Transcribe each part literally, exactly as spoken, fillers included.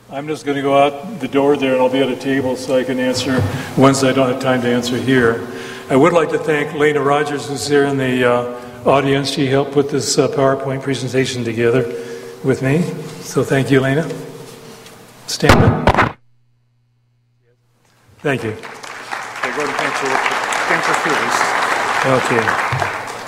I'm just going to go out the door there and I'll be at a table so I can answer ones I don't have time to answer here. I would like to thank Lena Rogers, who's here in the uh, audience. She helped put this uh, PowerPoint presentation together with me. So thank you, Lena. Stand up. Thank you. Okay, go ahead and answer Okay.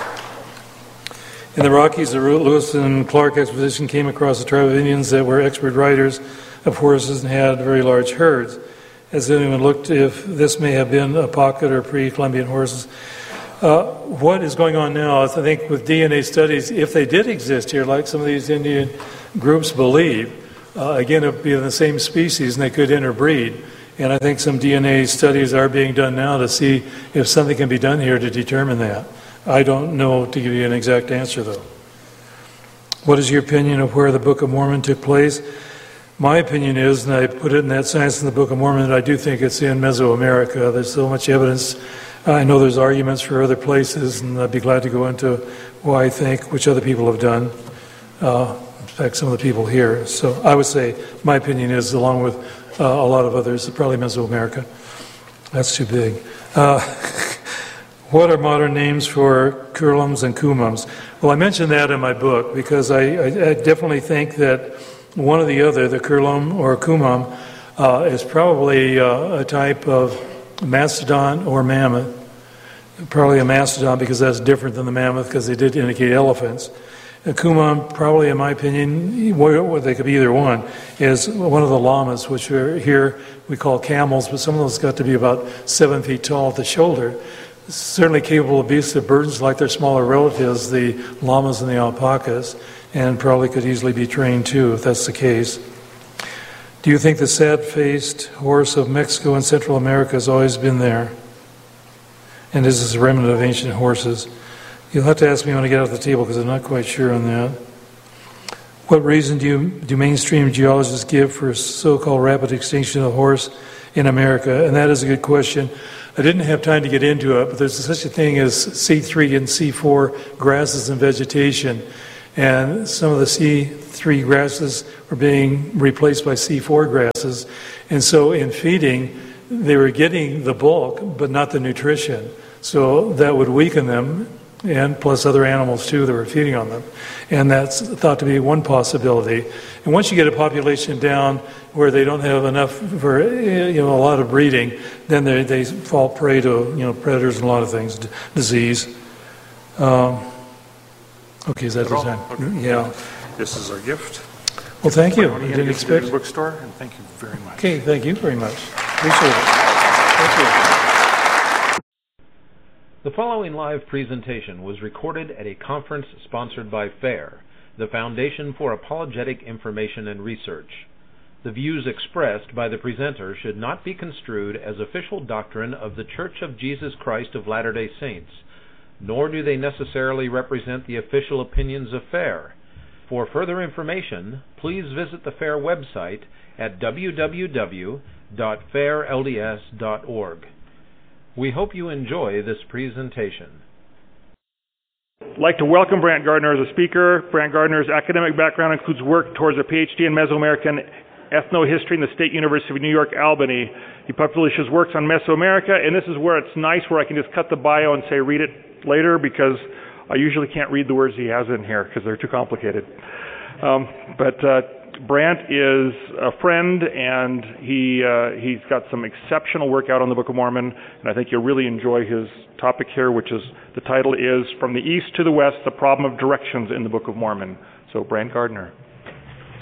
In the Rockies, the Lewis and Clark expedition came across a tribe of Indians that were expert riders of horses and had very large herds. Has anyone looked if this may have been a pocket or pre-Columbian horses? Uh, what is going on now is, I think, with D N A studies, if they did exist here, like some of these Indian groups believe, uh, again, it would be in the same species and they could interbreed. And I think some D N A studies are being done now to see if something can be done here to determine that. I don't know to give you an exact answer, though. What is your opinion of where the Book of Mormon took place? My opinion is, and I put it in that Science in the Book of Mormon, that I do think it's in Mesoamerica. There's so much evidence. I know there's arguments for other places, and I'd be glad to go into why I think, which other people have done. Uh, in fact, some of the people here. So I would say my opinion is, along with uh, a lot of others, probably Mesoamerica. That's too big. Uh, what are modern names for Kurlams and Kumams? Well, I mentioned that in my book because I, I, I definitely think that one or the other, the Kurlam or Kumam, uh, is probably uh, a type of mastodon or mammoth. Probably a mastodon because that's different than the mammoth because they did indicate elephants. A Kumam, probably in my opinion, well, they could be either one, is one of the llamas, which are here we call camels, but some of those got to be about seven feet tall at the shoulder. Certainly capable of beasts of burdens like their smaller relatives, the llamas and the alpacas, and probably could easily be trained too, if that's the case. Do you think the sad-faced horse of Mexico and Central America has always been there? And is this a remnant of ancient horses? You'll have to ask me when I get off the table because I'm not quite sure on that. What reason do you do mainstream geologists give for so-called rapid extinction of the horse in America? And that is a good question. I didn't have time to get into it, but there's such a thing as C three and C four grasses and vegetation. And some of the C three grasses were being replaced by C four grasses. And so in feeding, they were getting the bulk, but not the nutrition. So that would weaken them, and plus other animals too that were feeding on them. And that's thought to be one possibility. And once you get a population down where they don't have enough for, you know, a lot of breeding, then they, they fall prey to, you know, predators and a lot of things, d- disease. Um, okay, is that the time? Okay. Yeah. This is our gift. Well, thank you. I didn't expect. The bookstore, and thank you very much. Okay, thank you very much. Appreciate it. Thank you. The following live presentation was recorded at a conference sponsored by FAIR, the Foundation for Apologetic Information and Research. The views expressed by the presenter should not be construed as official doctrine of the Church of Jesus Christ of Latter-day Saints, nor do they necessarily represent the official opinions of FAIR. For further information, please visit the FAIR website at w w w dot fair l d s dot org. We hope you enjoy this presentation. I'd like to welcome Brant Gardner as a speaker. Brant Gardner's academic background includes work towards a P H D in Mesoamerican ethnohistory in the State University of New York, Albany. He publishes works on Mesoamerica, and this is where it's nice where I can just cut the bio and say read it later, because I usually can't read the words he has in here because they're too complicated. Um, but uh, Brant is a friend, and he, uh, he's got some exceptional work out on the Book of Mormon, and I think you'll really enjoy his topic here, which is, the title is From the East to the West, the Problem of Directions in the Book of Mormon. So, Brant Gardner.